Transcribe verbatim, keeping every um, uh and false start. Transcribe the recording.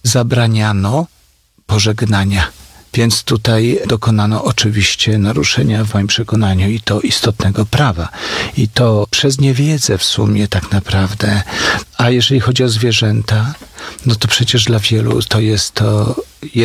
zabraniano pożegnania. Więc tutaj dokonano oczywiście naruszenia w moim przekonaniu i to istotnego prawa. I to przez niewiedzę w sumie tak naprawdę. A jeżeli chodzi o zwierzęta, no to przecież dla wielu to jest to